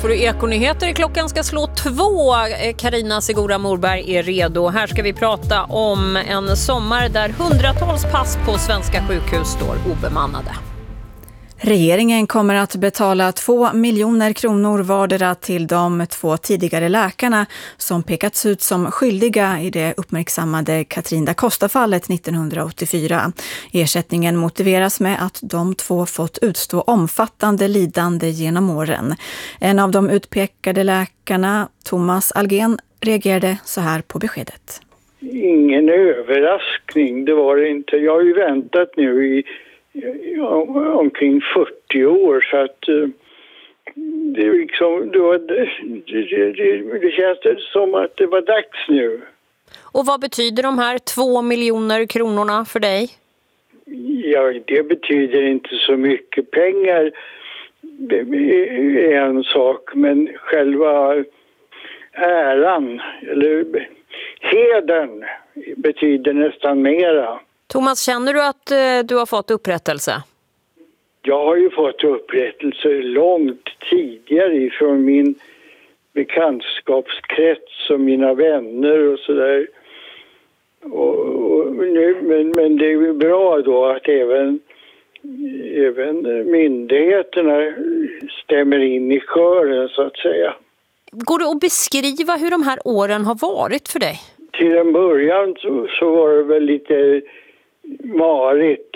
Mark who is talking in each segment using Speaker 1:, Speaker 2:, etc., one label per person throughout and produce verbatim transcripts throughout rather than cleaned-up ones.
Speaker 1: För Ekonyheter i klockan ska slå två. Carina Segura Morberg är redo. Här ska vi prata om en sommar där hundratals pass på svenska sjukhus står obemannade.
Speaker 2: Regeringen kommer att betala två miljoner kronor vardera till de två tidigare läkarna som pekats ut som skyldiga i det uppmärksammade Katrin da Costa-fallet nittonhundraåttiofyra. Ersättningen motiveras med att de två fått utstå omfattande lidande genom åren. En av de utpekade läkarna, Thomas Algén, reagerade så här på beskedet.
Speaker 3: Ingen överraskning, det var det inte. Jag har ju väntat nu i omkring fyrtio år, så att det är liksom, det, var, det, det, det känns som att det var dags nu.
Speaker 1: Och vad betyder de här två miljoner kronorna för dig?
Speaker 3: Ja, det betyder inte så mycket. Pengar är en sak, men själva äran eller hedern betyder nästan mera.
Speaker 1: Thomas, känner du att eh, du har fått upprättelse?
Speaker 3: Jag har ju fått upprättelse långt tidigare ifrån min bekantskapskrets och mina vänner och sådär. Och, och nu, men, men det är ju bra då att även, även myndigheterna stämmer in i kören, så att säga.
Speaker 1: Går det att beskriva hur de här åren har varit för dig?
Speaker 3: Till en början så, så var det väl lite marigt,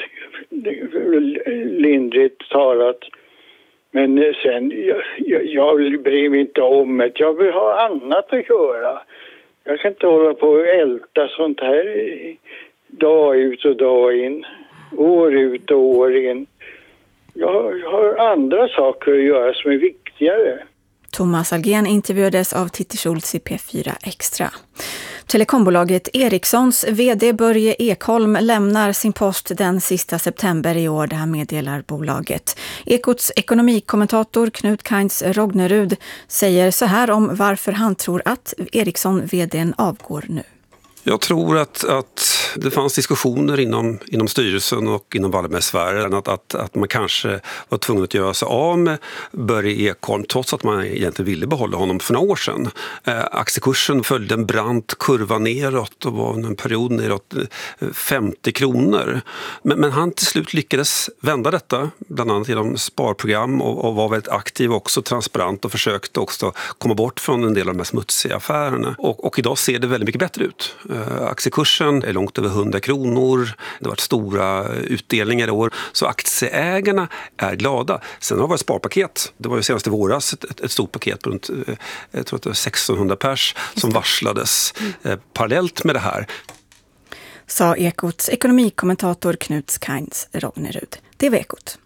Speaker 3: lindrigt talat. Men sen, jag, jag, jag bryr mig inte om det. Jag vill ha annat att göra. Jag kan inte hålla på och älta sånt här dag ut och dag in. År ut och år in. Jag, jag har andra saker att göra som är viktigare.
Speaker 2: Thomas Algén intervjuades av Titti Schultz i P fyra Extra. Telekombolaget Ericssons vd Börje Ekholm lämnar sin post den sista september i år, det här meddelar bolaget. Ekots ekonomikommentator Knut Kainz Rognerud säger så här om varför han tror att Ericsson-vdn avgår nu.
Speaker 4: Jag tror att, att det fanns diskussioner inom, inom styrelsen och inom Wallenbergsfären att, att, att man kanske var tvungen att göra sig av med Börje Ekholm trots att man egentligen ville behålla honom för några år sedan. Eh, aktiekursen följde en brant kurva neråt och var en period neråt femtio kronor. Men, men han till slut lyckades vända detta, bland annat genom sparprogram och, och var väldigt aktiv också, transparent och försökte också komma bort från en del av de här smutsiga affärerna. Och, och idag ser det väldigt mycket bättre ut. Aktiekursen är långt över hundra kronor. Det har varit stora utdelningar i år. Så aktieägarna är glada. Sen har det varit sparpaket. Det var ju senast i våras ett, ett stort paket på runt jag tror att det var sextonhundra pers som varslades eh, parallellt med det här.
Speaker 2: Sa Ekots ekonomikommentator Knut Kainz Rognerud. Det var Ekot.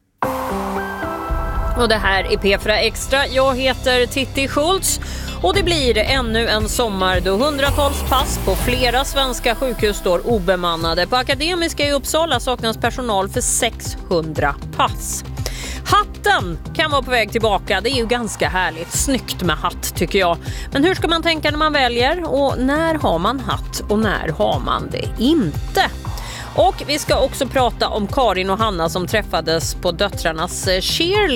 Speaker 1: Och det här är P fyra Extra. Jag heter Titti Schultz. Och det blir ännu en sommar då hundratals pass på flera svenska sjukhus står obemannade. På Akademiska i Uppsala saknas personal för sexhundra pass. Hatten kan vara på väg tillbaka. Det är ju ganska härligt. Snyggt med hatt tycker jag. Men hur ska man tänka när man väljer? Och när har man hatt och när har man det inte? Och vi ska också prata om Karin och Hanna som träffades på döttrarnas cheerleading.